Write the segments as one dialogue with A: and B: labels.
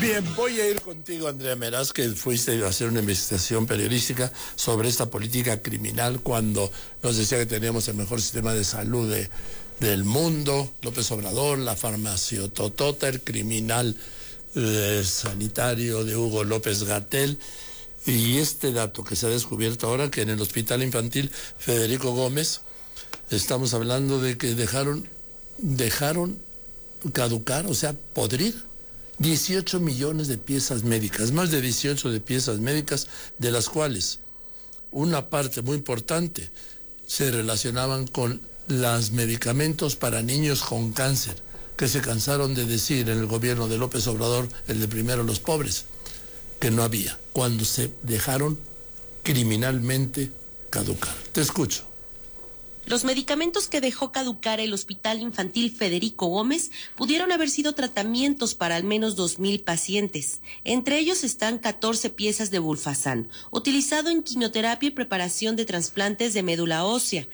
A: Bien, voy a ir contigo, Andrea Meraz, que fuiste a hacer una investigación periodística sobre esta política criminal cuando nos decía que teníamos el mejor sistema de salud del mundo, López Obrador, la farmaciototota, el criminal sanitario de Hugo López-Gatell. Y este dato que se ha descubierto ahora, que en el Hospital Infantil Federico Gómez, estamos hablando de que dejaron caducar, o sea, podrir 18 millones de piezas médicas, más de 18 de piezas médicas, de las cuales una parte muy importante se relacionaban con los medicamentos para niños con cáncer, que se cansaron de decir en el gobierno de López Obrador, el de primero los pobres, que no había, cuando se dejaron criminalmente caducar. Te escucho.
B: Los medicamentos que dejó caducar el Hospital Infantil Federico Gómez pudieron haber sido tratamientos para al menos 2,000 pacientes. Entre ellos están 14 piezas de Bulfazán, utilizado en quimioterapia y preparación de trasplantes de médula ósea,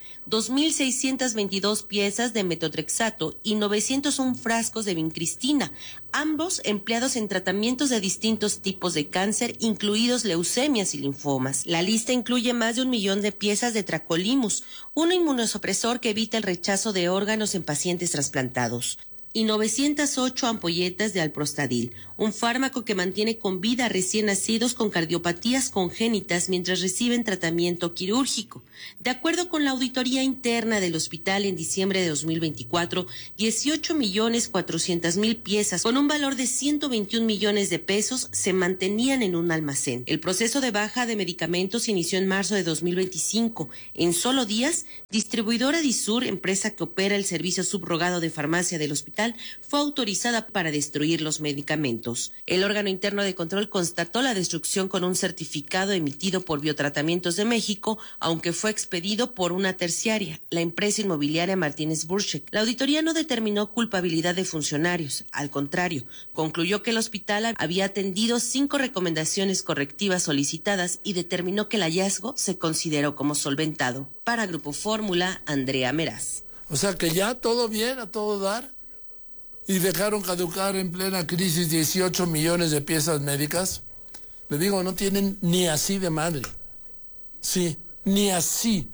B: 2,622 piezas de metotrexato y 901 frascos de vincristina, ambos empleados en tratamientos de distintos tipos de cáncer, incluidos leucemias y linfomas. La lista incluye más de 1 millón de piezas de tracolimus, un inmunosupresor que evita el rechazo de órganos en pacientes trasplantados, y 908 ampolletas de alprostadil, un fármaco que mantiene con vida a recién nacidos con cardiopatías congénitas mientras reciben tratamiento quirúrgico. De acuerdo con la auditoría interna del hospital en diciembre de 2024, 18,400,000 piezas con un valor de 121 millones de pesos se mantenían en un almacén. El proceso de baja de medicamentos inició en marzo de 2025. En solo días, distribuidora Disur, empresa que opera el servicio subrogado de farmacia del hospital, fue autorizada para destruir los medicamentos. El órgano interno de control constató la destrucción con un certificado emitido por Biotratamientos de México, aunque fue expedido por una terciaria, la empresa inmobiliaria Martínez Burschek. La auditoría no determinó culpabilidad de funcionarios. Al contrario, concluyó que el hospital había atendido 5 recomendaciones correctivas solicitadas y determinó que el hallazgo se consideró como solventado. Para Grupo Fórmula, Andrea Meraz.
A: O sea que ya todo bien, a todo dar. Y dejaron caducar en plena crisis 18 millones de piezas médicas. Le digo, no tienen ni así de madre. Sí, ni así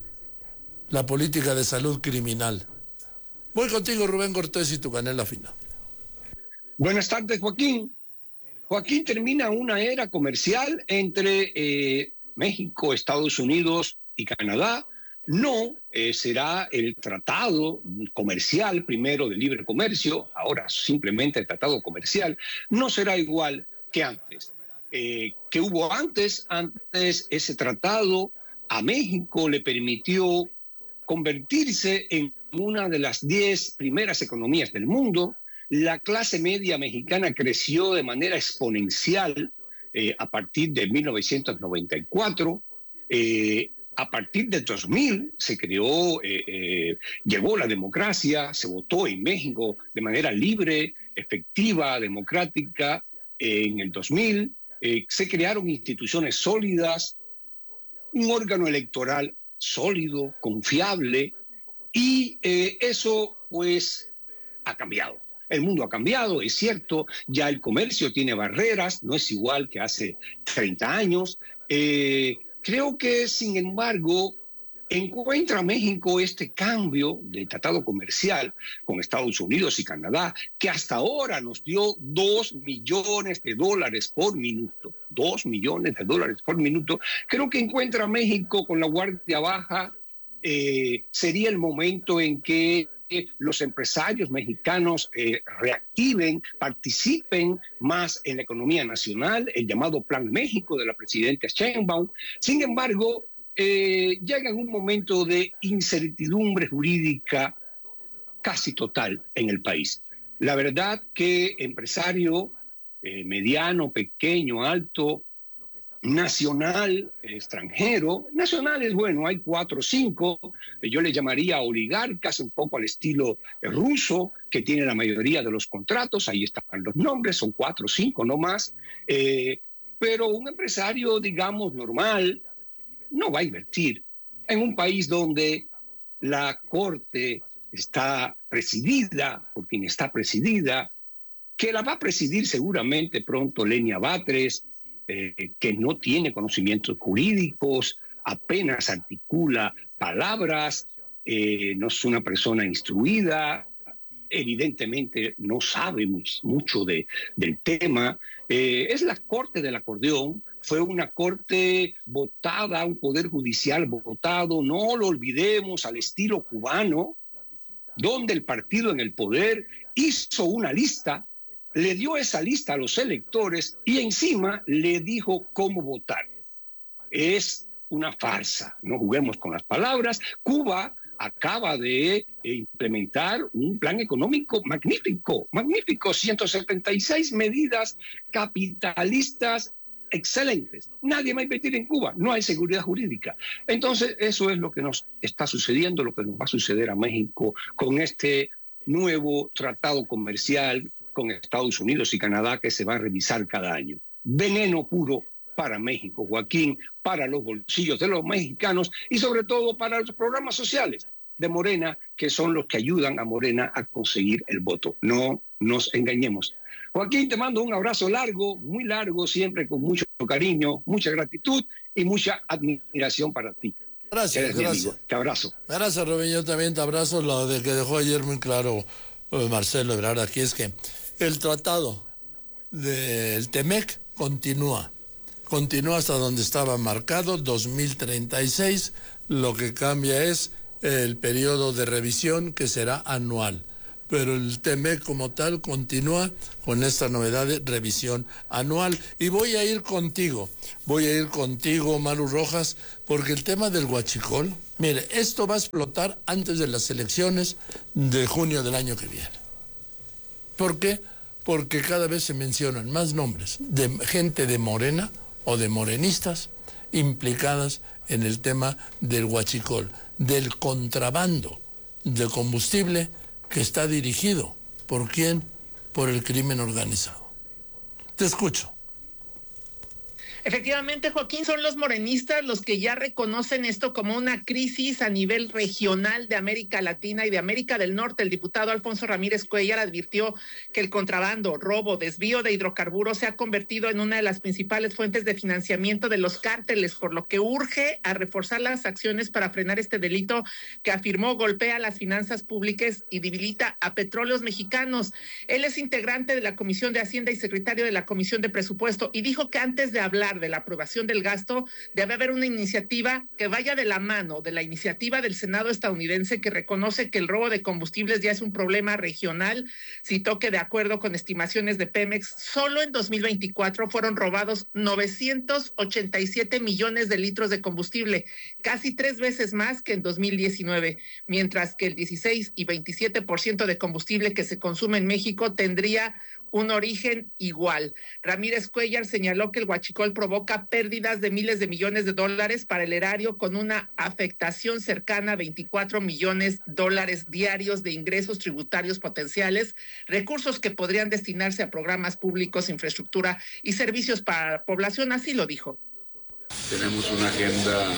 A: la política de salud criminal. Voy contigo, Rubén Cortés, y tu canela fina.
C: Buenas tardes, Joaquín. Joaquín, termina una era comercial entre México, Estados Unidos y Canadá. No será el tratado comercial primero de libre comercio, ahora simplemente el tratado comercial, no será igual que antes. ¿Qué hubo antes? Antes ese tratado a México le permitió convertirse en una de las 10 primeras economías del mundo. La clase media mexicana creció de manera exponencial a partir de 1994. A partir de 2000 se creó, llegó la democracia, se votó en México de manera libre, efectiva, democrática. En el 2000 se crearon instituciones sólidas, un órgano electoral sólido, confiable, y eso pues ha cambiado. El mundo ha cambiado, es cierto, ya el comercio tiene barreras, no es igual que hace 30 años. Creo que, sin embargo, encuentra México este cambio de tratado comercial con Estados Unidos y Canadá, que hasta ahora nos dio $2 millones por minuto. $2 millones por minuto. Creo que encuentra México con la guardia baja. Sería el momento en que los empresarios mexicanos reactiven, participen más en la economía nacional, el llamado Plan México de la presidenta Sheinbaum. Sin embargo, llega en un momento de incertidumbre jurídica casi total en el país. La verdad que empresario mediano, pequeño, alto, nacional, extranjero. Nacional es bueno, hay 4 o 5, yo le llamaría oligarcas, un poco al estilo ruso, que tiene la mayoría de los contratos, ahí están los nombres, son 4 o 5, no más. Pero un empresario, digamos, normal, no va a invertir en un país donde la corte está presidida por quien está presidida, que la va a presidir seguramente pronto Lenia Batres, que no tiene conocimientos jurídicos, apenas articula palabras, no es una persona instruida, evidentemente no sabe mucho del tema. Es la corte del acordeón, fue una corte votada, un poder judicial votado, no lo olvidemos, al estilo cubano, donde el partido en el poder hizo una lista, le dio esa lista a los electores y encima le dijo cómo votar. Es una farsa, no juguemos con las palabras. Cuba acaba de implementar un plan económico magnífico, 176 medidas capitalistas excelentes. Nadie va a invertir en Cuba, no hay seguridad jurídica. Entonces, eso es lo que nos está sucediendo, lo que nos va a suceder a México con este nuevo tratado comercial con Estados Unidos y Canadá que se va a revisar cada año. Veneno puro para México, Joaquín, para los bolsillos de los mexicanos y sobre todo para los programas sociales de Morena, que son los que ayudan a Morena a conseguir el voto. No nos engañemos. Joaquín, te mando un abrazo largo, muy largo, siempre con mucho cariño, mucha gratitud y mucha admiración para ti.
A: Gracias, gracias.
C: Amigo. Te abrazo.
A: Gracias, Rubén. Yo también te abrazo. Lo de que dejó ayer muy claro Marcelo Ebrard aquí es que el tratado del TEMEC continúa hasta donde estaba marcado, 2036. Lo que cambia es el periodo de revisión, que será anual. Pero el TEMEC como tal continúa con esta novedad de revisión anual. Y voy a ir contigo, Maru Rojas, porque el tema del huachicol, mire, esto va a explotar antes de las elecciones de junio del año que viene. ¿Por qué? Porque cada vez se mencionan más nombres de gente de Morena o de morenistas implicadas en el tema del huachicol, del contrabando de combustible que está dirigido, ¿por quién? Por el crimen organizado. Te escucho.
D: Efectivamente, Joaquín, son los morenistas los que ya reconocen esto como una crisis a nivel regional de América Latina y de América del Norte. El diputado Alfonso Ramírez Cuellar advirtió que el contrabando, robo, desvío de hidrocarburos se ha convertido en una de las principales fuentes de financiamiento de los cárteles, por lo que urge a reforzar las acciones para frenar este delito que afirmó golpea las finanzas públicas y debilita a Petróleos Mexicanos. Él es integrante de la Comisión de Hacienda y secretario de la Comisión de Presupuesto y dijo que antes de hablar de la aprobación del gasto, debe haber una iniciativa que vaya de la mano de la iniciativa del Senado estadounidense que reconoce que el robo de combustibles ya es un problema regional. Citó que de acuerdo con estimaciones de Pemex, solo en 2024 fueron robados 987 millones de litros de combustible, casi 3 veces más que en 2019, mientras que el 16 y 27% de combustible que se consume en México tendría un origen igual. Ramírez Cuellar señaló que el huachicol provoca pérdidas de miles de millones de dólares para el erario, con una afectación cercana a 24 millones de dólares diarios de ingresos tributarios potenciales, recursos que podrían destinarse a programas públicos, infraestructura y servicios para la población, así lo dijo.
E: Tenemos una agenda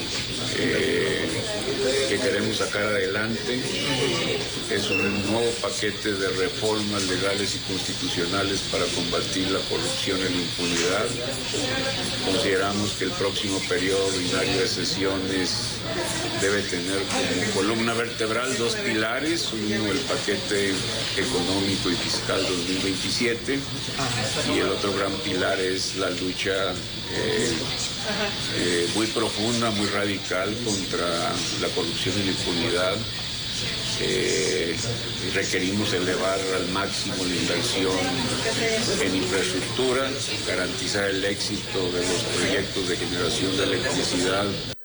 E: que queremos sacar adelante. Es un nuevo paquete de reformas legales y constitucionales para combatir la corrupción y la impunidad. Consideramos que el próximo periodo ordinario de sesiones debe tener como columna vertebral 2 pilares. Uno, el paquete económico y fiscal 2027, y el otro gran pilar es la lucha muy profunda, muy radical contra la corrupción y la impunidad. Requerimos elevar al máximo la inversión en infraestructura, garantizar el éxito de los proyectos de generación de electricidad.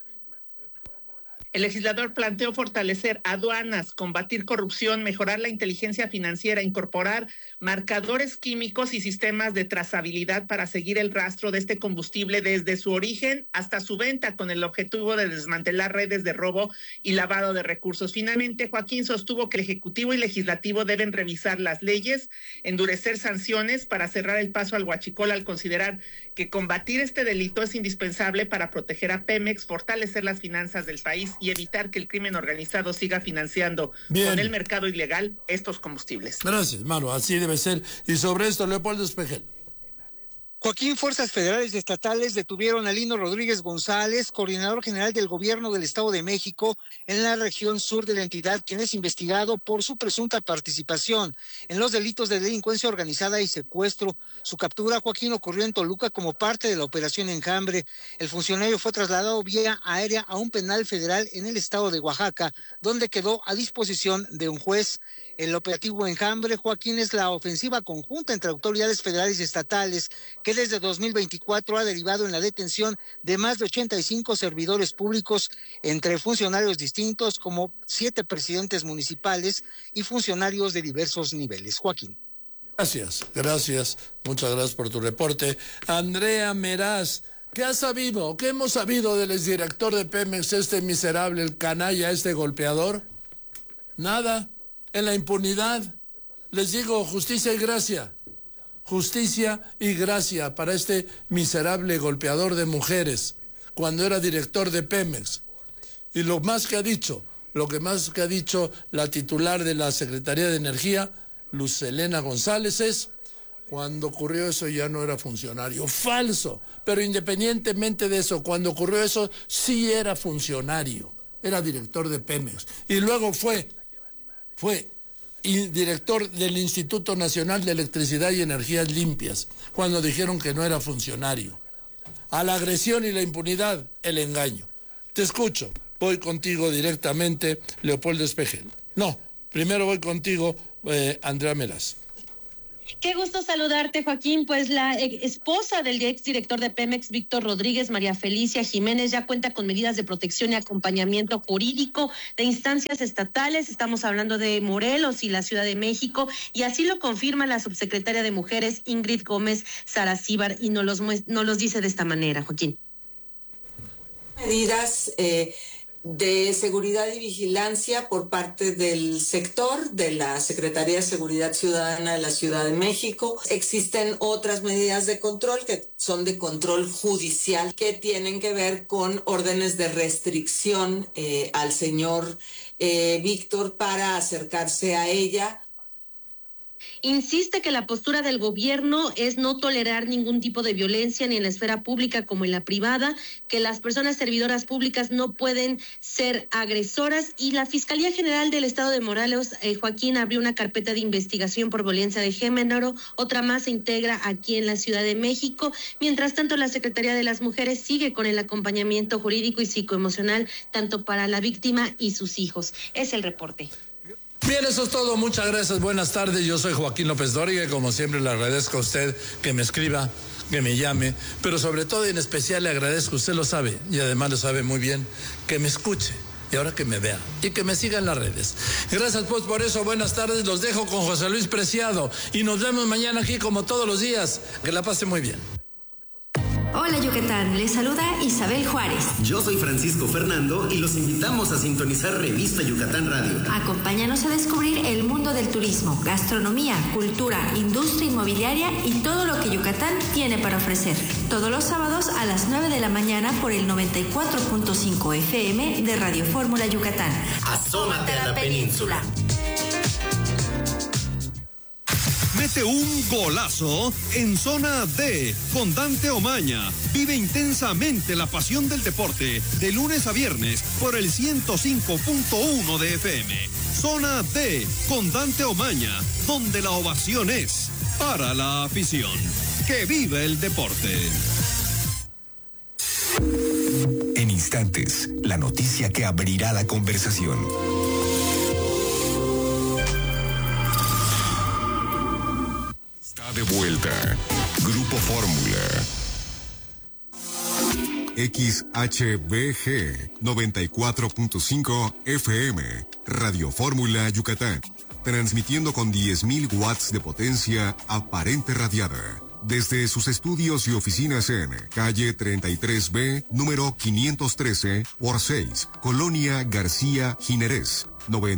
D: El legislador planteó fortalecer aduanas, combatir corrupción, mejorar la inteligencia financiera, incorporar marcadores químicos y sistemas de trazabilidad para seguir el rastro de este combustible desde su origen hasta su venta, con el objetivo de desmantelar redes de robo y lavado de recursos. Finalmente, Joaquín sostuvo que el Ejecutivo y Legislativo deben revisar las leyes, endurecer sanciones para cerrar el paso al huachicol, al considerar que combatir este delito es indispensable para proteger a Pemex, fortalecer las finanzas del país y y evitar que el crimen organizado siga financiando con el mercado ilegal estos combustibles.
A: Gracias, Maru, así debe ser. Y sobre esto, Leopoldo Espejel.
F: Joaquín, fuerzas federales y estatales detuvieron a Lino Rodríguez González, coordinador general del gobierno del Estado de México en la región sur de la entidad, quien es investigado por su presunta participación en los delitos de delincuencia organizada y secuestro. Su captura, Joaquín, ocurrió en Toluca como parte de la operación Enjambre. El funcionario fue trasladado vía aérea a un penal federal en el estado de Oaxaca, donde quedó a disposición de un juez. El operativo Enjambre, Joaquín, es la ofensiva conjunta entre autoridades federales y estatales que desde 2024 ha derivado en la detención de más de 85 servidores públicos entre funcionarios distintos como 7 presidentes municipales y funcionarios de diversos niveles. Joaquín.
A: Gracias. Muchas gracias por tu reporte. Andrea Meraz, ¿qué has sabido? ¿Qué hemos sabido del exdirector de Pemex, este miserable, el canalla, este golpeador? Nada. En la impunidad, les digo, justicia y gracia. Justicia y gracia para este miserable golpeador de mujeres, cuando era director de Pemex. Y lo que más que ha dicho la titular de la Secretaría de Energía, Luz Helena González, es: cuando ocurrió eso ya no era funcionario. Falso. Pero independientemente de eso, cuando ocurrió eso sí era funcionario. Era director de Pemex. Y luego fue director del Instituto Nacional de Electricidad y Energías Limpias, cuando dijeron que no era funcionario. A la agresión y la impunidad, el engaño. Te escucho. Voy contigo directamente, Leopoldo Espejel. No, primero voy contigo, Andrea Meraz.
B: Qué gusto saludarte, Joaquín. Pues la esposa del exdirector de Pemex, Víctor Rodríguez, María Felicia Jiménez, ya cuenta con medidas de protección y acompañamiento jurídico de instancias estatales. Estamos hablando de Morelos y la Ciudad de México, y así lo confirma la subsecretaria de Mujeres, Ingrid Gómez Saracíbar, y nos los dice de esta manera, Joaquín.
G: Medidas de seguridad y vigilancia por parte del sector de la Secretaría de Seguridad Ciudadana de la Ciudad de México. Existen otras medidas de control que son de control judicial, que tienen que ver con órdenes de restricción al señor Víctor para acercarse a ella.
B: Insiste que la postura del gobierno es no tolerar ningún tipo de violencia ni en la esfera pública como en la privada, que las personas servidoras públicas no pueden ser agresoras, y la Fiscalía General del Estado de Morelos, Joaquín, abrió una carpeta de investigación por violencia de género. Otra más se integra aquí en la Ciudad de México. Mientras tanto, la Secretaría de las Mujeres sigue con el acompañamiento jurídico y psicoemocional tanto para la víctima y sus hijos. Es el reporte.
A: Bien, eso es todo. Muchas gracias. Buenas tardes. Yo soy Joaquín López Dóriga y como siempre le agradezco a usted que me escriba, que me llame, pero sobre todo y en especial le agradezco, usted lo sabe y además lo sabe muy bien, que me escuche y ahora que me vea y que me siga en las redes. Gracias pues por eso. Buenas tardes. Los dejo con José Luis Preciado y nos vemos mañana aquí como todos los días. Que la pase muy bien.
H: Hola Yucatán, les saluda Isabel Juárez.
I: Yo soy Francisco Fernando y los invitamos a sintonizar Revista Yucatán Radio.
H: Acompáñanos a descubrir el mundo del turismo, gastronomía, cultura, industria inmobiliaria y todo lo que Yucatán tiene para ofrecer. Todos los sábados a las 9 de la mañana por el 94.5 FM de Radio Fórmula Yucatán.
I: Asómate a la península.
J: Mete un golazo en Zona D con Dante Omaña. Vive intensamente la pasión del deporte de lunes a viernes por el 105.1 de FM. Zona D con Dante Omaña, donde la ovación es para la afición. ¡Que vive el deporte!
K: En instantes, la noticia que abrirá la conversación. De vuelta, Grupo Fórmula. XHBG 94.5 FM, Radio Fórmula Yucatán, transmitiendo con 10.000 watts de potencia aparente radiada. Desde sus estudios y oficinas en calle 33B, número 513 por 6, Colonia García Jiménez,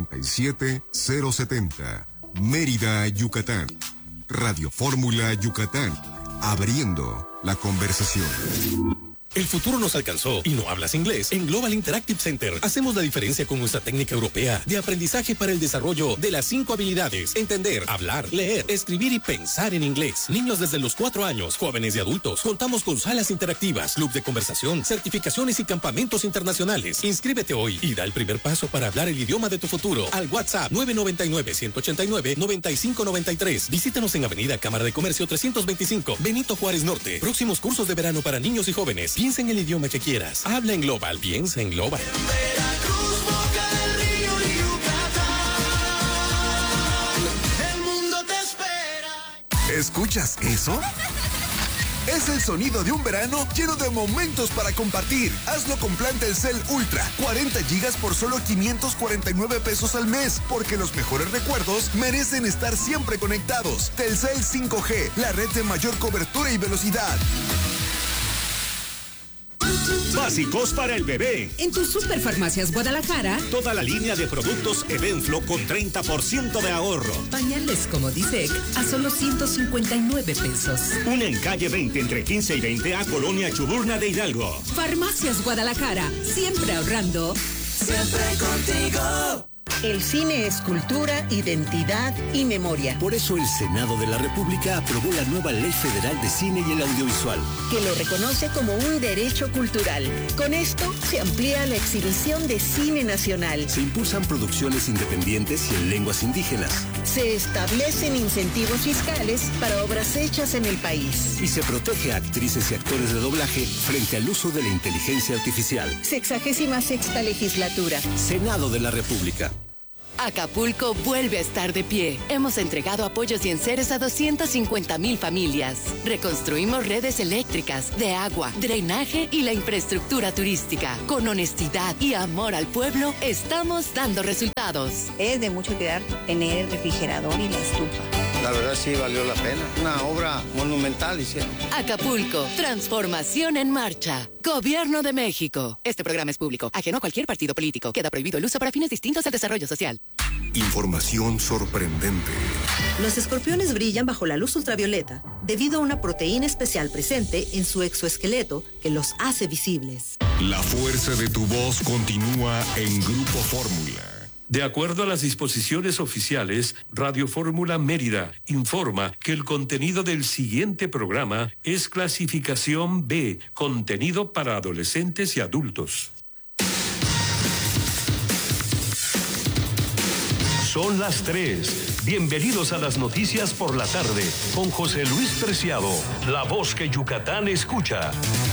K: 97070, Mérida, Yucatán. Radio Fórmula Yucatán, abriendo la conversación.
L: El futuro nos alcanzó y no hablas inglés. En Global Interactive Center hacemos la diferencia con nuestra técnica europea de aprendizaje para el desarrollo de las 5 habilidades: entender, hablar, leer, escribir y pensar en inglés. Niños desde los 4 años, jóvenes y adultos. Contamos con salas interactivas, club de conversación, certificaciones y campamentos internacionales. Inscríbete hoy y da el primer paso para hablar el idioma de tu futuro al WhatsApp 999-189-9593. Visítanos en Avenida Cámara de Comercio 325, Benito Juárez Norte. Próximos cursos de verano para niños y jóvenes. Piensa en el idioma que quieras. Habla en Global. Piensa en Global.
M: Veracruz, Boca del Río y Yucatán. El mundo te espera.
N: ¿Escuchas eso? Es el sonido de un verano lleno de momentos para compartir. Hazlo con plan Telcel Ultra. 40 gigas por solo 549 pesos al mes. Porque los mejores recuerdos merecen estar siempre conectados. Telcel 5G, la red de mayor cobertura y velocidad.
O: Básicos para el bebé.
P: En tus Superfarmacias Guadalajara,
O: Toda la línea de productos Evenflo con 30% de ahorro.
P: pañales como Disec a solo 159 pesos.
O: Una en calle 20 entre 15 y 20 a Colonia Chuburna de Hidalgo.
P: Farmacias Guadalajara, siempre ahorrando.
M: Siempre contigo.
Q: El cine es cultura, identidad y memoria.
R: Por eso el Senado de la República aprobó la nueva Ley Federal de Cine y el Audiovisual,
Q: que lo reconoce como un derecho cultural. Con esto se amplía la exhibición de cine nacional.
R: Se impulsan producciones independientes y en lenguas indígenas.
Q: Se establecen incentivos fiscales para obras hechas en el país.
R: Y se protege a actrices y actores de doblaje frente al uso de la inteligencia artificial.
Q: 66ª legislatura.
R: Senado de la República.
S: Acapulco vuelve a estar de pie. Hemos entregado apoyos y enseres a 250,000 familias. Reconstruimos redes eléctricas, de agua, drenaje y la infraestructura turística. Con honestidad y amor al pueblo, estamos dando resultados.
T: Es de mucho cuidar tener refrigerador y la estufa.
U: La verdad sí valió la pena. Una obra monumental hicieron.
S: Acapulco, transformación en marcha. Gobierno de México. Este programa es público, ajeno a cualquier partido político. Queda prohibido el uso para fines distintos al desarrollo social.
K: Información sorprendente.
V: Los escorpiones brillan bajo la luz ultravioleta debido a una proteína especial presente en su exoesqueleto que los hace visibles.
K: La fuerza de tu voz continúa en Grupo Fórmula.
W: De acuerdo a las disposiciones oficiales, Radio Fórmula Mérida informa que el contenido del siguiente programa es clasificación B, contenido para adolescentes y adultos. Son las 3. Bienvenidos a las noticias por la tarde con José Luis Preciado, la voz que Yucatán escucha.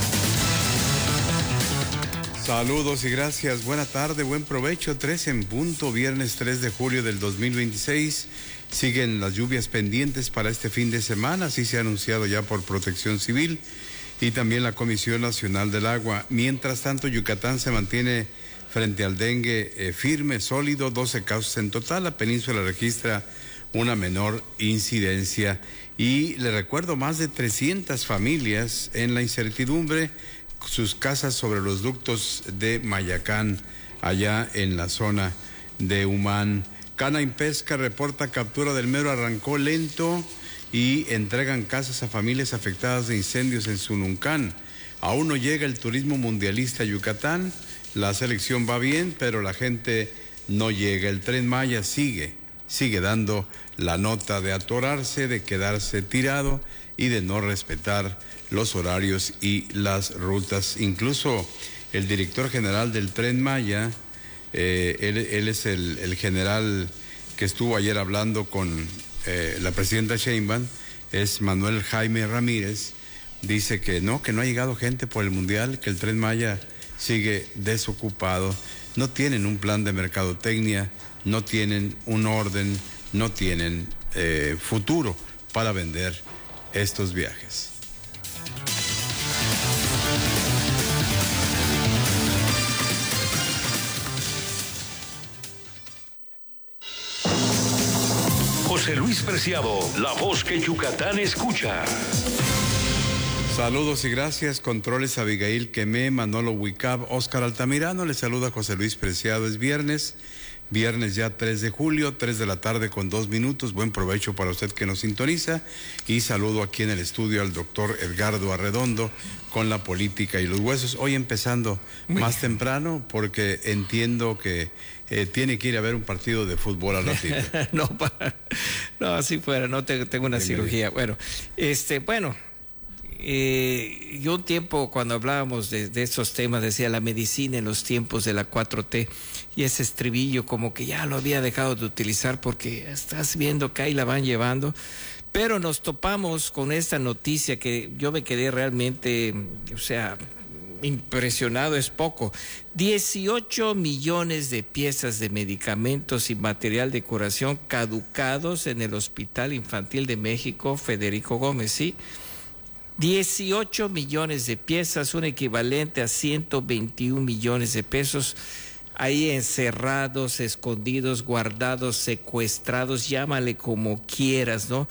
X: Saludos y gracias. Buena tarde, buen provecho. 3 en punto, viernes 3 de julio del 2026. Siguen las lluvias pendientes para este fin de semana. Así se ha anunciado ya por Protección Civil y también la Comisión Nacional del Agua. Mientras tanto, Yucatán se mantiene frente al dengue firme, sólido, 12 casos en total. La península registra una menor incidencia. Y le recuerdo, más de 300 familias en la incertidumbre, sus casas sobre los ductos de Mayacán, allá en la zona de Humán. Cana y Pesca reporta captura del mero, arrancó lento y entregan casas a familias afectadas de incendios en Sununcán. Aún no llega el turismo mundialista a Yucatán, la selección va bien, pero la gente no llega. El Tren Maya sigue dando la nota de atorarse, de quedarse tirado y de no respetar los horarios y las rutas. Incluso el director general del Tren Maya, él es el general que estuvo ayer hablando con la presidenta Sheinbaum, es Manuel Jaime Ramírez, dice que no ha llegado gente por el Mundial, que el Tren Maya sigue desocupado, no tienen un plan de mercadotecnia, no tienen un orden, no tienen futuro para vender estos viajes.
W: José Luis Preciado, la voz que Yucatán escucha.
X: Saludos y gracias. Controles Abigail Quemé, Manolo Huicab, Óscar Altamirano. Les saluda José Luis Preciado. Es viernes Viernes ya 3 de julio, 3 de la tarde con 2 minutos. Buen provecho para usted que nos sintoniza. Y saludo aquí en el estudio al doctor Edgardo Arredondo con la política y los huesos. Hoy empezando más temprano porque entiendo que tiene que ir a ver un partido de fútbol al ratito.
C: No, así fuera, no tengo una cirugía. Bueno, yo un tiempo cuando hablábamos de esos temas decía la medicina en los tiempos de la 4T y ese estribillo como que ya lo había dejado de utilizar porque estás viendo que ahí la van llevando, pero nos topamos con esta noticia que yo me quedé realmente, impresionado es poco. 18 millones de piezas de medicamentos y material de curación caducados en el Hospital Infantil de México Federico Gómez, ¿sí? 18 millones de piezas, un equivalente a 121 millones de pesos, ahí encerrados, escondidos, guardados, secuestrados, llámale como quieras, ¿no?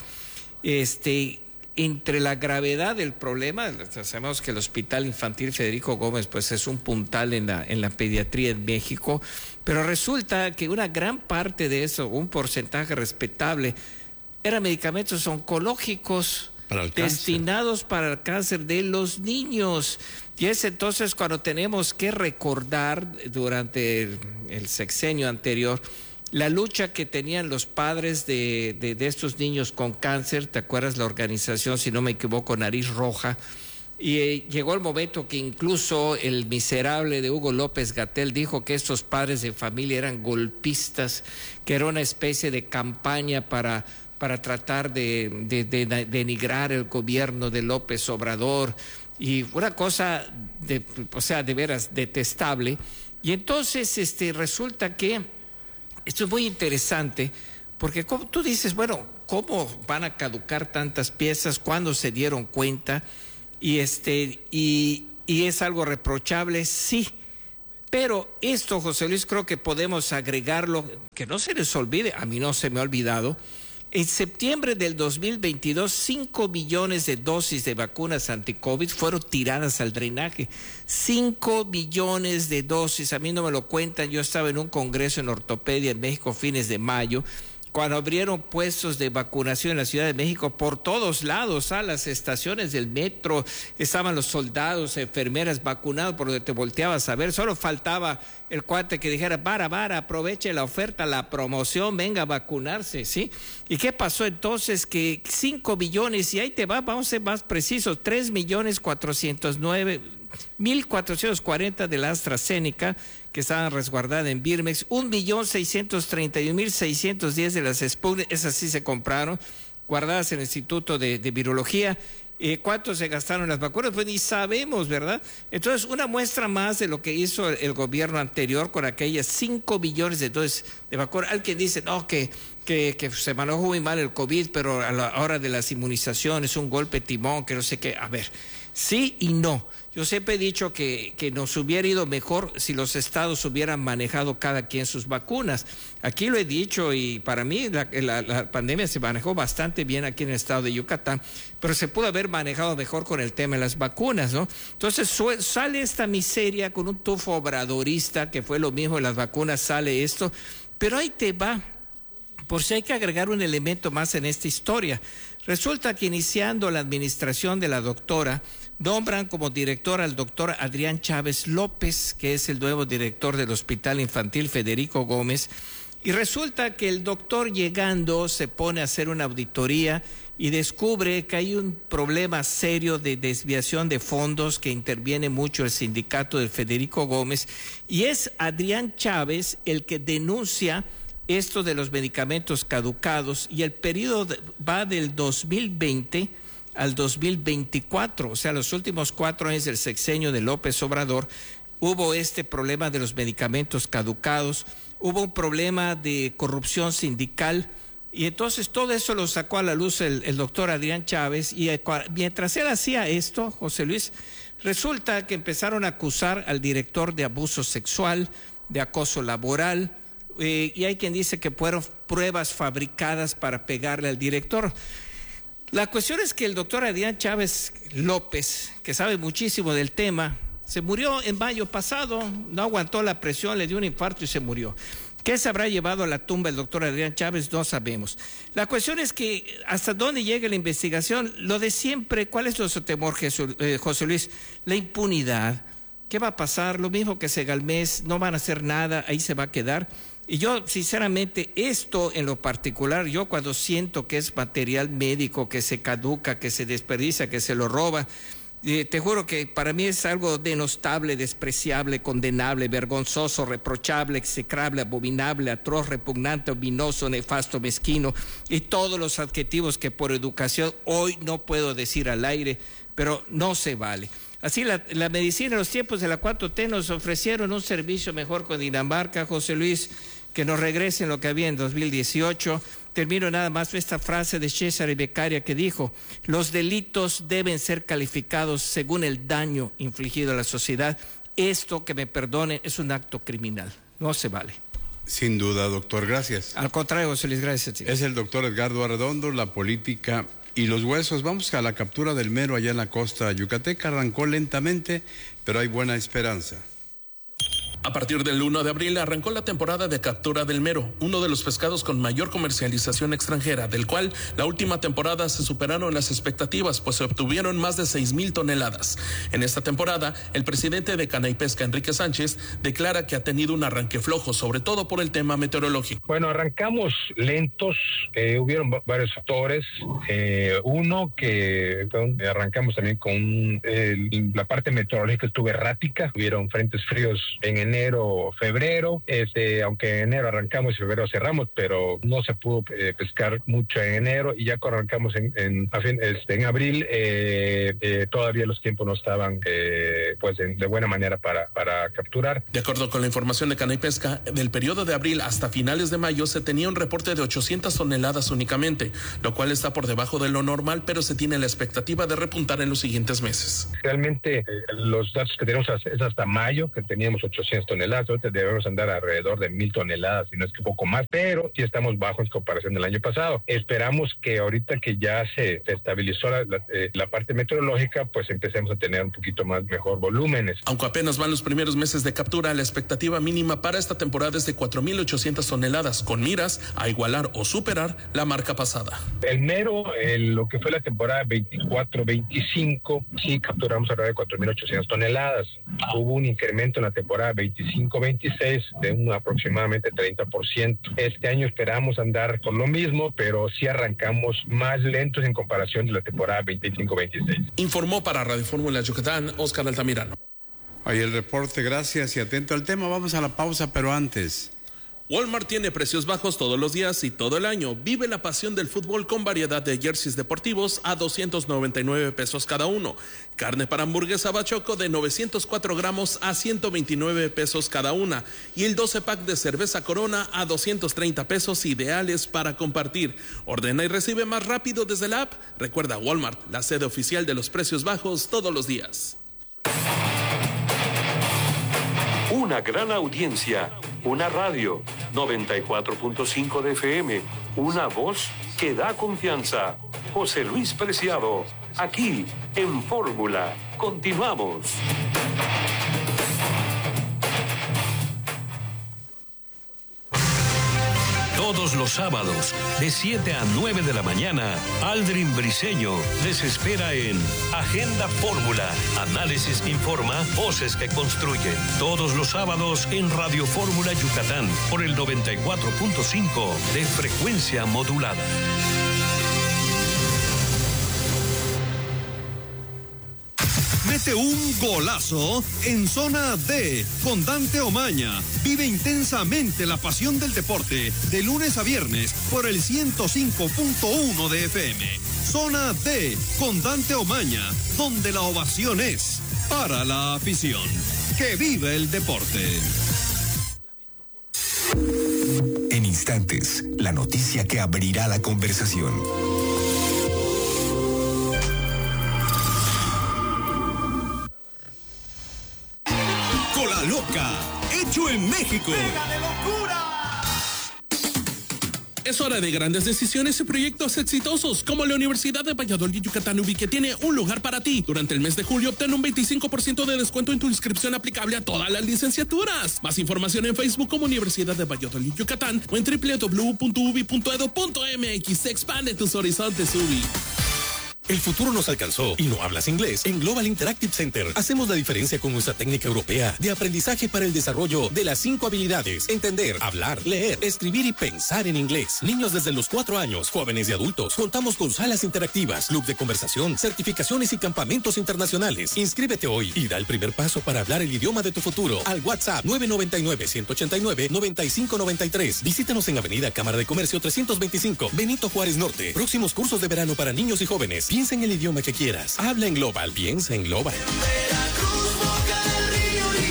C: Entre la gravedad del problema, sabemos que el Hospital Infantil Federico Gómez pues es un puntal en la pediatría en México, pero resulta que una gran parte de eso, un porcentaje respetable, eran medicamentos oncológicos destinados para el cáncer de los niños. Y es entonces cuando tenemos que recordar durante el sexenio anterior la lucha que tenían los padres de estos niños con cáncer. ¿Te acuerdas la organización, si no me equivoco, Nariz Roja? Y llegó el momento que incluso el miserable de Hugo López-Gatell dijo que estos padres de familia eran golpistas, que era una especie de campaña para tratar de denigrar el gobierno de López Obrador, y una cosa de veras detestable. Y entonces resulta que esto es muy interesante porque como tú dices, bueno, ¿cómo van a caducar tantas piezas? ¿Cuándo se dieron cuenta? Y es algo reprochable, sí. Pero esto, José Luis, creo que podemos agregarlo, que no se les olvide, a mí no se me ha olvidado. En septiembre del 2022, 5 millones de dosis de vacunas anti-COVID fueron tiradas al drenaje. 5 millones de dosis, a mí no me lo cuentan. Yo estaba en un congreso en ortopedia en México fines de mayo, cuando abrieron puestos de vacunación en la Ciudad de México por todos lados, a las estaciones del metro, estaban los soldados, enfermeras vacunados por donde te volteabas a ver. Solo faltaba el cuate que dijera, vara, aproveche la oferta, la promoción, venga a vacunarse, ¿sí? ¿Y qué pasó entonces? Que 5 millones, y ahí te va, vamos a ser más precisos, 3.409.440 de la AstraZeneca, que estaban resguardadas en Birmex, 1.631.610 de las Sputnik, esas sí se compraron, guardadas en el Instituto de Virología. ¿Cuánto se gastaron las vacunas? Pues ni sabemos, ¿verdad? Entonces, una muestra más de lo que hizo el gobierno anterior con aquellas 5 millones de dosis de vacunas. Alguien dice, no, que se manejó muy mal el COVID, pero a la hora de las inmunizaciones, un golpe timón, que no sé qué. A ver, sí y no. Yo siempre he dicho que nos hubiera ido mejor si los estados hubieran manejado cada quien sus vacunas. Aquí lo he dicho y para mí la pandemia se manejó bastante bien aquí en el estado de Yucatán, pero se pudo haber manejado mejor con el tema de las vacunas, ¿no? Entonces sale esta miseria con un tufo obradorista, que fue lo mismo de las vacunas, sale esto, pero ahí te va. Por si hay que agregar un elemento más en esta historia. Resulta que iniciando la administración de la doctora, nombran como director al doctor Adrián Chávez López, que es el nuevo director del Hospital Infantil Federico Gómez, y resulta que el doctor llegando se pone a hacer una auditoría y descubre que hay un problema serio de desviación de fondos, que interviene mucho el sindicato de Federico Gómez, y es Adrián Chávez el que denuncia esto de los medicamentos caducados, y el periodo va del 2020 al 2024, o sea, los últimos 4 años del sexenio de López Obrador, hubo este problema de los medicamentos caducados, hubo un problema de corrupción sindical, y entonces todo eso lo sacó a la luz el doctor Adrián Chávez, y mientras él hacía esto, José Luis, resulta que empezaron a acusar al director de abuso sexual, de acoso laboral, y hay quien dice que fueron pruebas fabricadas para pegarle al director. La cuestión es que el doctor Adrián Chávez López, que sabe muchísimo del tema, se murió en mayo pasado, no aguantó la presión, le dio un infarto y se murió. ¿Qué se habrá llevado a la tumba el doctor Adrián Chávez? No sabemos. La cuestión es que hasta dónde llega la investigación, lo de siempre. ¿Cuál es nuestro temor, José Luis? La impunidad. ¿Qué va a pasar? Lo mismo que Segalmés, no van a hacer nada, ahí se va a quedar. Y yo, sinceramente, esto en lo particular, yo cuando siento que es material médico, que se caduca, que se desperdicia, que se lo roba, te juro que para mí es algo denostable, despreciable, condenable, vergonzoso, reprochable, execrable, abominable, atroz, repugnante, ominoso, nefasto, mezquino y todos los adjetivos que por educación hoy no puedo decir al aire, pero no se vale. Así la medicina en los tiempos de la 4T nos ofrecieron un servicio mejor con Dinamarca, José Luis, que nos regresen lo que había en 2018. Termino nada más esta frase de César Beccaria que dijo: los delitos deben ser calificados según el daño infligido a la sociedad. Esto, que me perdone, es un acto criminal. No se vale.
X: Sin duda, doctor, gracias.
C: Al contrario, José Luis, gracias.
X: Es el doctor Edgardo Arredondo, la política y los huesos. Vamos a la captura del mero allá en la costa yucateca. Arrancó lentamente, pero hay buena esperanza.
D: A partir del 1 de abril arrancó la temporada de captura del mero, uno de los pescados con mayor comercialización extranjera, del cual la última temporada se superaron las expectativas, pues se obtuvieron más de 6,000 toneladas. En esta temporada, el presidente de Cana y Pesca, Enrique Sánchez, declara que ha tenido un arranque flojo, sobre todo por el tema meteorológico.
E: Bueno, arrancamos lentos, hubieron varios factores. Uno, que arrancamos también con la parte meteorológica estuvo errática, hubieron frentes fríos en enero, febrero, aunque en enero arrancamos y febrero cerramos, pero no se pudo pescar mucho en enero, y ya que arrancamos en abril, todavía los tiempos no estaban de buena manera para capturar.
D: De acuerdo con la información de Cana y Pesca, del periodo de abril hasta finales de mayo se tenía un reporte de 800 toneladas únicamente, lo cual está por debajo de lo normal, pero se tiene la expectativa de repuntar en los siguientes meses.
E: Realmente los datos que tenemos es hasta mayo, que teníamos 800 toneladas, ahorita debemos andar alrededor de 1,000 toneladas, si no es que poco más, pero sí estamos bajos en comparación del año pasado. Esperamos que ahorita que ya se estabilizó la parte meteorológica, pues empecemos a tener un poquito más mejor volúmenes.
D: Aunque apenas van los primeros meses de captura, la expectativa mínima para esta temporada es de 4,800 toneladas, con miras a igualar o superar la marca pasada.
E: El mero, lo que fue la temporada 24-25, sí capturamos alrededor de 4,800 toneladas. Hubo un incremento en la temporada 25-26 de un aproximadamente 30%. Este año esperamos andar con lo mismo, pero sí arrancamos más lentos en comparación de la temporada 25-26.
D: Informó para Radio Fórmula Yucatán, Oscar Altamirano.
X: Ahí el reporte, gracias y atento al tema. Vamos a la pausa, pero antes.
D: Walmart tiene precios bajos todos los días y todo el año. Vive la pasión del fútbol con variedad de jerseys deportivos a 299 pesos cada uno. Carne para hamburguesa Bachoco de 904 gramos a 129 pesos cada una. Y el 12-pack de cerveza Corona a 230 pesos, ideales para compartir. Ordena y recibe más rápido desde la app. Recuerda, Walmart, la sede oficial de los precios bajos todos los días.
W: Una gran audiencia, una radio, 94.5 de FM, una voz que da confianza. José Luis Preciado, aquí en Fórmula. Continuamos. Todos los sábados, de 7 a 9 de la mañana, Aldrin Briseño les espera en Agenda Fórmula. Análisis que informa, voces que construyen. Todos los sábados en Radio Fórmula Yucatán, por el 94.5 de frecuencia modulada.
J: Mete un golazo en Zona D con Dante Omaña. Vive intensamente la pasión del deporte de lunes a viernes por el 105.1 de FM. Zona D con Dante Omaña, donde la ovación es para la afición. ¡Que vive el deporte!
F: En instantes, la noticia que abrirá la conversación.
J: Cola Loca, hecho en México.
D: Es hora de grandes decisiones y proyectos exitosos, como la Universidad de Valladolid Yucatán UBI, que tiene un lugar para ti. Durante el mes de julio obtén un 25% de descuento en tu inscripción aplicable a todas las licenciaturas. Más información en Facebook como Universidad de Valladolid Yucatán o en www.ubi.edu.mx. Expande tus horizontes, UBI.
L: El futuro nos alcanzó y no hablas inglés. En Global Interactive Center hacemos la diferencia con nuestra técnica europea de aprendizaje para el desarrollo de las 5 habilidades: entender, hablar, leer, escribir y pensar en inglés. Niños desde los 4 años, jóvenes y adultos. Contamos con salas interactivas, club de conversación, certificaciones y campamentos internacionales. Inscríbete hoy y da el primer paso para hablar el idioma de tu futuro al WhatsApp 999-189-9593. Visítanos en Avenida Cámara de Comercio 325, Benito Juárez Norte. Próximos cursos de verano para niños y jóvenes. Piensa en el idioma que quieras. Habla en Global. Piensa en Global.
M: Veracruz, Boca del Río y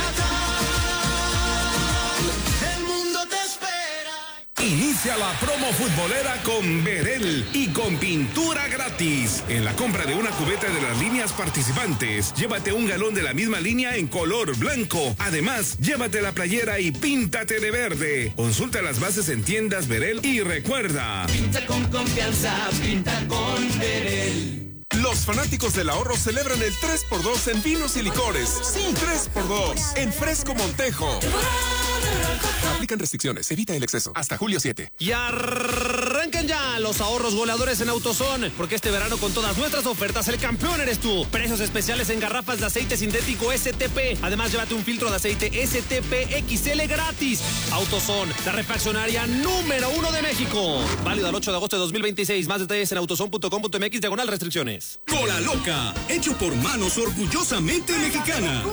M: Yucatán. El mundo te espera.
A: Inicia la promo futbolera con Verel y con pintura gratis. En la compra de una cubeta de las líneas participantes, llévate un galón de la misma línea en color blanco. Además, llévate la playera y píntate de verde. Consulta las bases en tiendas Verel y recuerda:
M: Pinta con confianza, pinta con Verel.
B: Los fanáticos del ahorro celebran el 3x2 en vinos y licores. Sí, 3x2 en Fresco Montejo. Aplican restricciones, evita el exceso. Hasta julio 7.
G: Y arrancan ya los ahorros goleadores en AutoZone, porque este verano con todas nuestras ofertas el campeón eres tú. Precios especiales en garrafas de aceite sintético STP. Además, llévate un filtro de aceite STP XL gratis. AutoZone, la refaccionaria número 1 de México. Válido al 8 de agosto de 2026. Más detalles en autozone.com.mx/restricciones.
J: Cola Loca, hecho por manos orgullosamente mexicanas.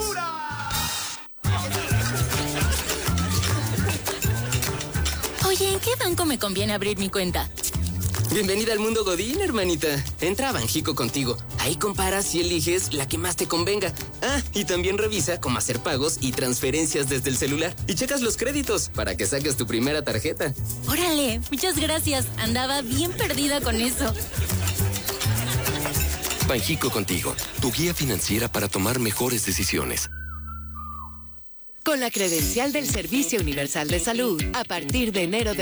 H: Oye, ¿en qué banco me conviene abrir mi cuenta?
Y: Bienvenida al mundo Godín, hermanita. Entra a Banjico Contigo. Ahí comparas y eliges la que más te convenga. Ah, y también revisa cómo hacer pagos y transferencias desde el celular. Y checas los créditos para que saques tu primera tarjeta.
H: Órale, muchas gracias. Andaba bien perdida con eso.
R: Banjico Contigo, tu guía financiera para tomar mejores decisiones.
S: Con la credencial del Servicio Universal de Salud, a partir de enero de